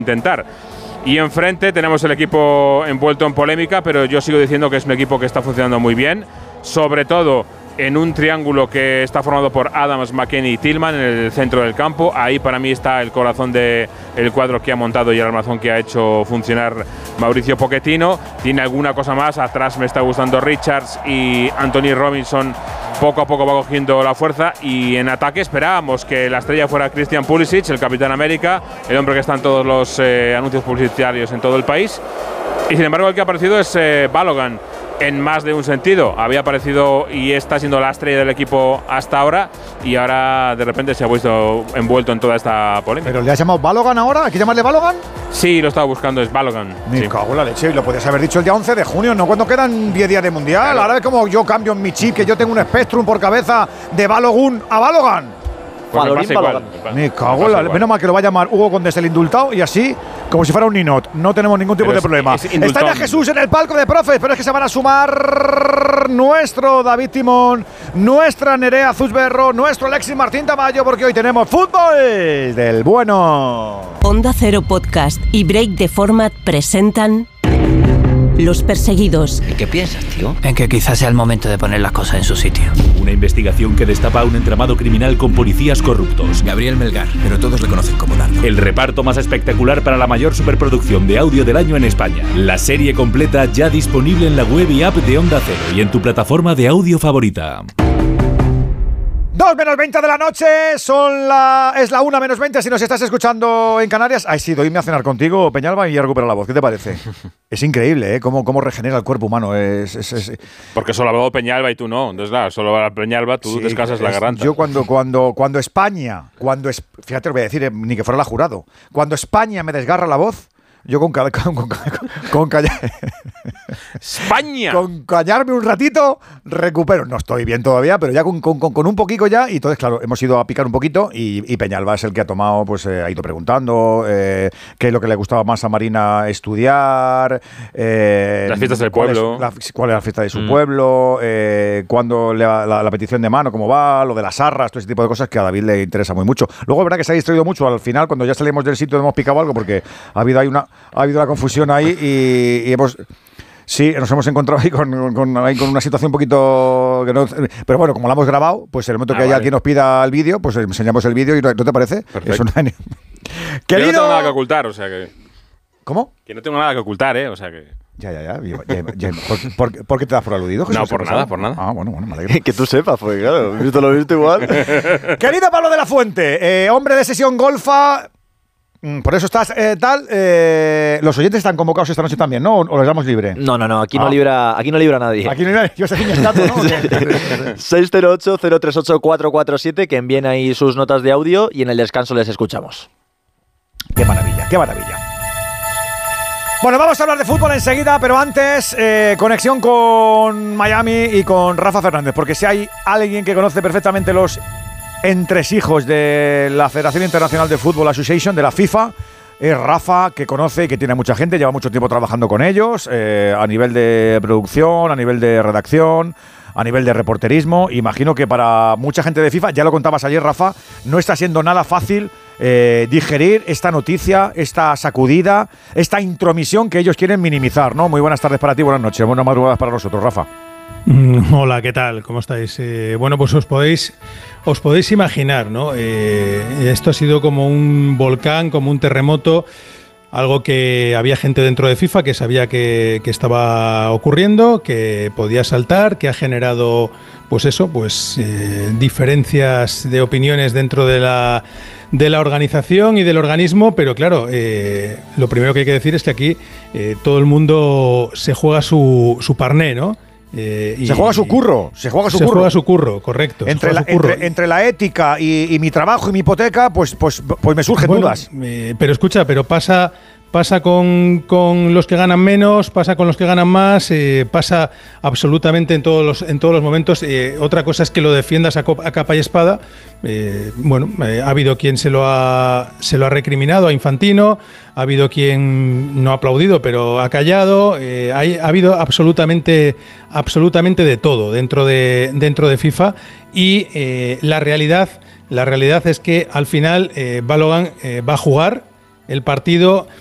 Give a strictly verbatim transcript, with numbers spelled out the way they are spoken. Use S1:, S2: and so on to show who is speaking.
S1: intentar. Y enfrente tenemos el equipo envuelto en polémica, pero yo sigo diciendo que es un equipo que está funcionando muy bien, sobre todo en un triángulo que está formado por Adams, McKennie y Tillman en el centro del campo. Ahí para mí está el corazón del cuadro que ha montado y el armazón que ha hecho funcionar Mauricio Pochettino. Tiene alguna cosa más, atrás me está gustando Richards y Anthony Robinson poco a poco va cogiendo la fuerza, y en ataque esperábamos que la estrella fuera Christian Pulisic, el Capitán América, el hombre que está en todos los eh, anuncios publicitarios en todo el país, y sin embargo el que ha aparecido es eh, Balogun, en más de un sentido. Había aparecido y está siendo la estrella del equipo hasta ahora, y ahora de repente se ha visto envuelto en toda esta polémica.
S2: ¿Pero le has llamado Balogun ahora? ¿Hay que llamarle Balogun?
S1: Sí, lo estaba buscando, es Balogun.
S2: Me
S1: sí.
S2: cago en la leche, y lo podías haber dicho el día once de junio, no cuando quedan diez días de Mundial. Claro. Ahora ves como yo cambio en mi chip, que yo tengo un Spectrum por cabeza de Balogun a Balogun.
S1: Pues me pasa igual,
S2: me cago en la leche. Menos mal que lo va a llamar Hugo Condés el indultado, y así, como si fuera un ninot. No tenemos ningún tipo
S1: pero
S2: de
S1: es,
S2: problema.
S1: Es
S2: Está ya Jesús en el palco de profes, pero es que se van a sumar nuestro David Timón, nuestra Nerea Zuzberro, nuestro Alexis Martín Tamayo, porque hoy tenemos fútbol del bueno.
S3: Onda Cero Podcast y Break the Format presentan Los Perseguidos.
S4: ¿En qué piensas, tío?
S5: En que quizás sea el momento de poner las cosas en su sitio.
S6: Una investigación que destapa un entramado criminal con policías corruptos.
S7: Gabriel Melgar, pero todos le conocen como Dardo.
S6: El reparto más espectacular para la mayor superproducción de audio del año en España. La serie completa ya disponible en la web y app de Onda Cero y en tu plataforma de audio favorita.
S2: Dos menos veinte de la noche, son la, es la una menos veinte si nos estás escuchando en Canarias. Ay, sí, doyme a cenar contigo, Peñalba, y a recuperar la voz. ¿Qué te parece? Es increíble, ¿eh? Cómo, cómo regenera el cuerpo humano. Es, es, es.
S1: Porque solo ha hablado Peñalba y tú no. Entonces, claro, solo va Peñalba, tú sí, descansas es, la garganta.
S2: Yo cuando, cuando, cuando España, cuando es, fíjate, lo voy a decir, eh, ni que fuera la jurado, cuando España me desgarra la voz, yo con, con, con, con, con callar
S1: España
S2: con callarme un ratito recupero. No estoy bien todavía, pero ya con, con, con un poquito ya. Y entonces, claro, hemos ido a picar un poquito, y, y Peñalba es el que ha tomado, pues eh, ha ido preguntando eh, qué es lo que le gustaba más a Marina estudiar, eh,
S1: las fiestas del pueblo,
S2: cuál es la, cuál es la fiesta de su mm. pueblo, eh, cuándo le, la, la petición de mano, cómo va, lo de las arras, todo ese tipo de cosas que a David le interesa muy mucho. Luego, es verdad que se ha distraído mucho al final, cuando ya salimos del sitio hemos picado algo, porque ha habido ahí una Ha habido una confusión ahí y, y hemos... Sí, nos hemos encontrado ahí con, con, ahí con una situación un poquito... Que no, pero bueno, como la hemos grabado, pues en el momento ah, que haya vale. alguien nos pida el vídeo, pues enseñamos el vídeo y ¿no te parece?
S1: Perfecto.
S2: Es una...
S1: Querido... Yo no tengo nada que ocultar, o sea que...
S2: ¿Cómo?
S1: Que no tengo nada que ocultar, ¿eh? O sea que...
S2: Ya, ya, ya. ya, ya ¿Por, por, ¿Por qué te das por aludido, Jesús?
S1: No, por nada, por nada.
S2: Ah, bueno, bueno, me alegro.
S8: Que tú sepas, porque claro, visto lo visto igual.
S2: Querido Pablo de la Fuente, eh, hombre de Sesión Golfa... Por eso estás eh, tal. Eh, los oyentes están convocados esta noche también, ¿no? ¿O les damos libre?
S8: No, no, no. Aquí
S2: ah.
S8: no libra, aquí no libra nadie.
S2: Aquí no libra. Yo sé quién es dato, ¿no?
S8: seis cero ocho, cero tres ocho, cuatro cuatro siete, que envíen ahí sus notas de audio y en el descanso les escuchamos.
S2: Qué maravilla, qué maravilla. Bueno, vamos a hablar de fútbol enseguida, pero antes, eh, conexión con Miami y con Rafa Fernández, porque si hay alguien que conoce perfectamente los entresijos de la Federación Internacional de Fútbol Association, de la FIFA, es Rafa, que conoce y que tiene mucha gente, lleva mucho tiempo trabajando con ellos, eh, a nivel de producción, a nivel de redacción, a nivel de reporterismo. Imagino que para mucha gente de FIFA, ya lo contabas ayer, Rafa, no está siendo nada fácil eh, digerir esta noticia, esta sacudida, esta intromisión que ellos quieren minimizar, ¿no? Muy buenas tardes para ti, buenas noches, buenas madrugadas para nosotros, Rafa.
S9: Mm, hola, ¿qué tal? ¿Cómo estáis? Eh, bueno, pues os podéis, os podéis imaginar, ¿no? Eh, esto ha sido como un volcán, como un terremoto, algo que había gente dentro de FIFA que sabía que, que estaba ocurriendo, que podía saltar, que ha generado, pues eso, pues eh, diferencias de opiniones dentro de la, de la organización y del organismo, pero claro, eh, lo primero que hay que decir es que aquí eh, todo el mundo se juega su, su parné, ¿no?
S2: Eh, y, se juega su curro, se juega su
S9: se
S2: curro.
S9: Se juega su curro, correcto.
S2: Entre, la, curro. Entre, entre la ética y, y mi trabajo y mi hipoteca, pues, pues, pues me surgen
S9: bueno,
S2: dudas.
S9: Eh, pero escucha, pero pasa... Pasa con, con los que ganan menos, pasa con los que ganan más, eh, pasa absolutamente en todos los, en todos los momentos. Eh, otra cosa es que lo defiendas a, a capa y espada. Eh, bueno, eh, ha habido quien se lo ha, se lo ha recriminado a Infantino, ha habido quien no ha aplaudido, pero ha callado. Eh, hay, ha habido absolutamente, absolutamente de todo dentro de, dentro de FIFA. Y eh, la realidad, la realidad es que al final eh, Balogun eh, va a jugar. el partido